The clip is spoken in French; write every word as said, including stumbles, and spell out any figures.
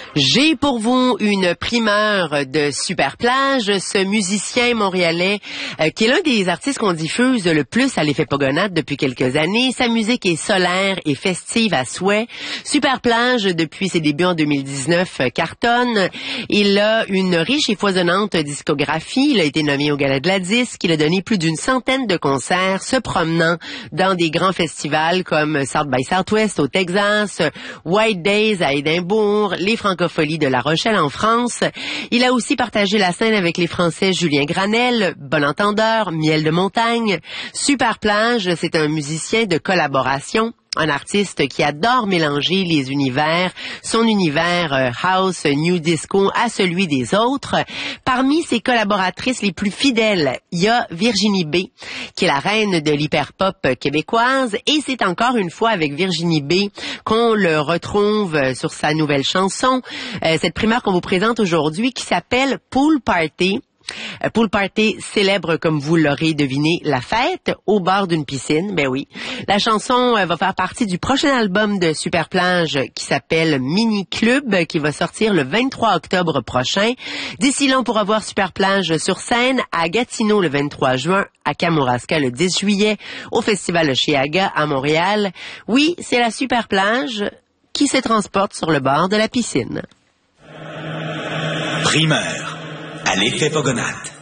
J'ai pour vous une primeur de Super Plage, ce musicien montréalais euh, qui est l'un des artistes qu'on diffuse le plus à l'effet Pogonade depuis quelques années. Sa musique est solaire et festive à souhait. Super Plage, depuis ses débuts en deux mille dix-neuf, euh, cartonne. Il a une riche et foisonnante discographie. Il a été nommé au Gala de la Disque. Il a donné plus d'une centaine de concerts, se promenant dans des grands festivals comme South by Southwest au Texas, White Days à Édimbourg, les Francopholies de La Rochelle en France. Il a aussi partagé la scène avec les Français Julien Granel, Bon Entendeur, Miel de Montagne. Super Plage, c'est un musicien de collaboration. Un artiste qui adore mélanger les univers, son univers euh, house, new disco à celui des autres. Parmi ses collaboratrices les plus fidèles, il y a Virginie B, qui est la reine de l'hyperpop québécoise, et c'est encore une fois avec Virginie B qu'on le retrouve sur sa nouvelle chanson, euh, cette primeur qu'on vous présente aujourd'hui qui s'appelle Pool Party. Pool Party célèbre, comme vous l'aurez deviné, la fête au bord d'une piscine. Ben oui. La chanson va faire partie du prochain album de Super Plage qui s'appelle Mini Club, qui va sortir le vingt-trois octobre prochain. D'ici là, on pourra voir Super Plage sur scène à Gatineau le vingt-trois juin, à Kamouraska le dix juillet, au Festival Chiaga à Montréal. Oui, c'est la Super Plage qui se transporte sur le bord de la piscine. Primeur à l'effet Pogonade.